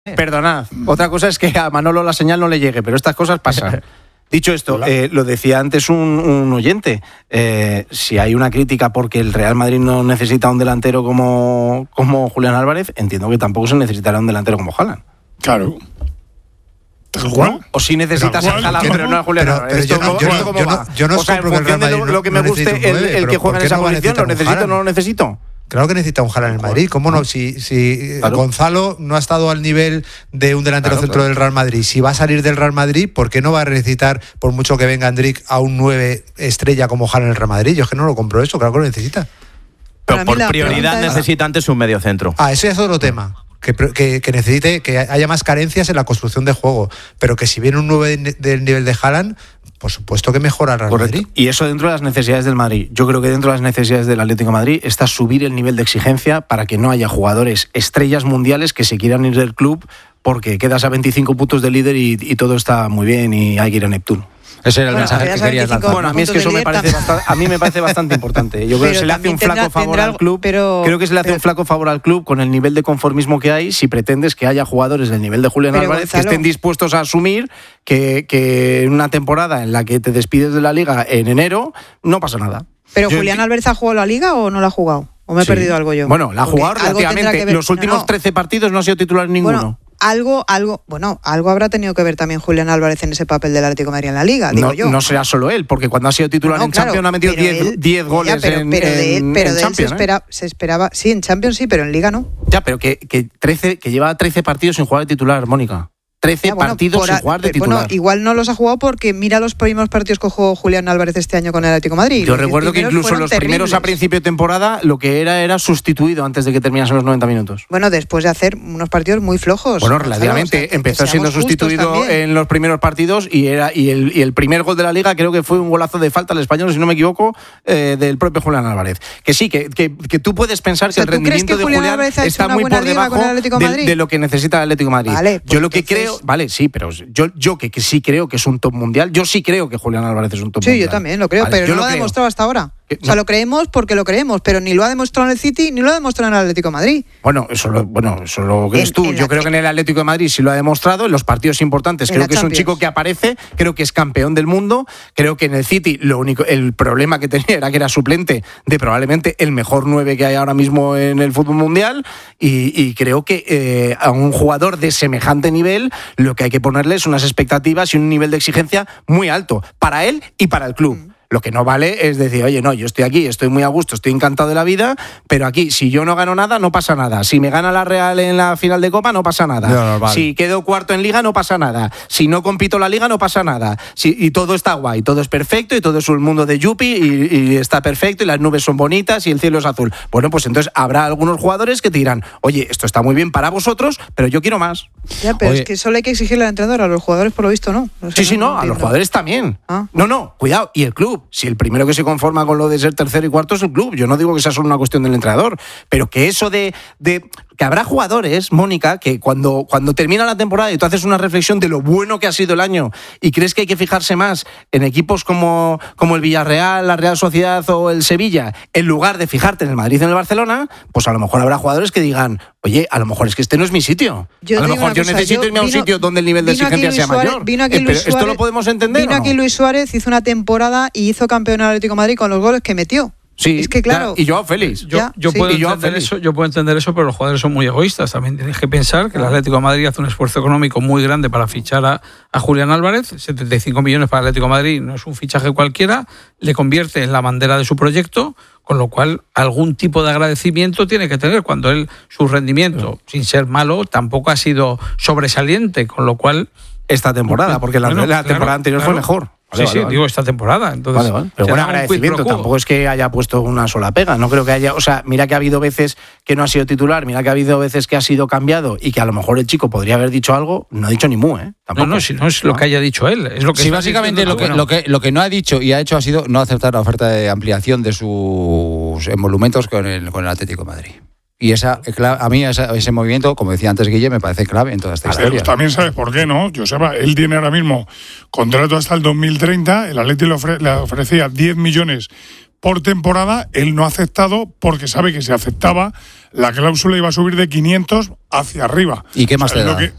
Perdonad, otra cosa es que a Manolo la señal no le llegue, pero estas cosas pasan. Dicho esto, lo decía antes un oyente, si hay una crítica porque el Real Madrid no necesita un delantero como Julián Álvarez, entiendo que tampoco se necesitará un delantero como Haaland. Claro. ¿Igual? O si necesitas a Haaland, pero no a Julián Álvarez. Yo no o sea, en función de lo que me guste el que juega en esa posición, ¿lo necesito o no lo necesito? Claro que necesita un Haaland en el Madrid. ¿Cómo no? Si claro. Gonzalo no ha estado al nivel de un delantero centro del Real Madrid, si va a salir del Real Madrid, ¿por qué no va a necesitar, por mucho que venga Endrick, a un 9 estrella como Haaland en el Real Madrid? Yo es que no lo compro eso, claro que lo necesita. Pero por prioridad necesita antes un medio centro. Eso ya es otro tema. Que necesite, que haya más carencias en la construcción de juego. Pero que si viene un 9 del nivel de Haaland, por supuesto que mejora el Real Madrid. Y eso dentro de las necesidades del Madrid. Yo creo que dentro de las necesidades del Atlético de Madrid está subir el nivel de exigencia para que no haya jugadores estrellas mundiales que se quieran ir del club porque quedas a 25 puntos de líder y todo está muy bien y hay que ir a Neptuno. Ese era el mensaje que querías lanzar. Bueno, a mí es que eso me parece bastante importante. Yo creo que se le hace un flaco favor al club. Creo que se le hace un flaco favor al club con el nivel de conformismo que hay si pretendes que haya jugadores del nivel de Julián Álvarez, Gonzalo, que estén dispuestos a asumir que en una temporada en la que te despides de la Liga en enero no pasa nada. ¿Pero Julián Álvarez ha jugado la Liga o no la ha jugado? ¿O me he perdido algo yo? Bueno, la ha jugado relativamente. Los últimos 13 partidos no ha sido titular ninguno. Algo habrá tenido que ver también Julián Álvarez en ese papel del Atlético de Madrid en la Liga, digo yo. No será solo él, porque cuando ha sido titular en Champions ha metido 10 goles en Champions. Se esperaba, sí, en Champions sí, pero en Liga no. Ya, pero que lleva 13 partidos sin jugar de titular, Mónica. 13 partidos sin jugar de titular. Bueno, igual no los ha jugado porque mira los primeros partidos que jugó Julián Álvarez este año con el Atlético de Madrid. Yo recuerdo que incluso los primeros a principio de temporada lo que era sustituido antes de que terminasen los 90 minutos. Bueno, después de hacer unos partidos muy flojos. Bueno, relativamente. Empezó siendo sustituido en los primeros partidos y el primer gol de la Liga creo que fue un golazo de falta al Español, si no me equivoco, del propio Julián Álvarez. Que sí, que tú puedes pensar que el rendimiento de Julián está muy por debajo de lo que necesita el Atlético de Madrid. Vale, yo lo que creo... Vale, sí, pero yo que sí creo que es un top mundial, yo sí creo que Julián Álvarez es un top mundial. Sí, yo también lo creo, pero no lo ha demostrado hasta ahora. O sea, lo creemos porque lo creemos, pero ni lo ha demostrado en el City ni lo ha demostrado en el Atlético de Madrid. Bueno, eso lo crees tú. Yo creo que en el Atlético de Madrid sí lo ha demostrado, en los partidos importantes. Creo que es un chico que aparece, creo que es campeón del mundo. Creo que en el City el problema que tenía era que era suplente de probablemente el mejor 9 que hay ahora mismo en el fútbol mundial. Y creo que a un jugador de semejante nivel lo que hay que ponerle es unas expectativas y un nivel de exigencia muy alto para él y para el club. Lo que no vale es decir, oye, no, yo estoy aquí, estoy muy a gusto, estoy encantado de la vida, pero aquí, si yo no gano nada, no pasa nada. Si me gana la Real en la final de Copa, no pasa nada. No, vale. Si quedo cuarto en Liga, no pasa nada. Si no compito la Liga, no pasa nada. Y todo está guay, todo es perfecto y todo es un mundo de yuppie y está perfecto y las nubes son bonitas y el cielo es azul. Bueno, pues entonces habrá algunos jugadores que te dirán, oye, esto está muy bien para vosotros, pero yo quiero más. Ya, pero es que solo hay que exigirle al entrenador, a los jugadores por lo visto no. Sí, a los jugadores también. No, cuidado, y el club. Si el primero que se conforma con lo de ser tercero y cuarto es el club. Yo no digo que sea solo una cuestión del entrenador, pero que eso de que habrá jugadores, Mónica, que cuando termina la temporada y tú haces una reflexión de lo bueno que ha sido el año y crees que hay que fijarse más en equipos como el Villarreal, la Real Sociedad o el Sevilla, en lugar de fijarte en el Madrid o en el Barcelona, pues a lo mejor habrá jugadores que digan, oye, a lo mejor es que este no es mi sitio. A lo mejor yo necesito irme a un sitio donde el nivel de exigencia sea mayor. Pero esto lo podemos entender. Vino aquí Luis Suárez, hizo una temporada y hizo campeón al Atlético de Madrid con los goles que metió. Sí, es que claro. Y Joao Félix. Yo puedo entender eso, pero los jugadores son muy egoístas. También tienes que pensar que el Atlético de Madrid hace un esfuerzo económico muy grande para fichar a Julián Álvarez. 75 millones para el Atlético de Madrid no es un fichaje cualquiera. Le convierte en la bandera de su proyecto, con lo cual algún tipo de agradecimiento tiene que tener cuando su rendimiento, sin ser malo, tampoco ha sido sobresaliente, con lo cual... Esta temporada, porque la temporada anterior fue mejor. Vale. Digo esta temporada. Entonces, vale. Pero bueno, agradecimiento, tampoco es que haya puesto una sola pega. No creo que haya... O sea, mira que ha habido veces que no ha sido titular, mira que ha habido veces que ha sido cambiado y que a lo mejor el chico podría haber dicho algo, no ha dicho ni mu, ¿eh? Tampoco. Si no es lo que haya dicho él. Es lo que básicamente lo que no ha dicho y ha hecho ha sido no aceptar la oferta de ampliación de sus emolumentos con el Atlético de Madrid. Y a mí ese movimiento, como decía antes Guille, me parece clave en toda esta historia. También sabes por qué, ¿no? Joseba, él tiene ahora mismo contrato hasta el 2030, el Atlético le ofrecía 10 millones por temporada, él no ha aceptado porque sabe que si aceptaba, la cláusula iba a subir de 500 hacia arriba. ¿Y qué más te da?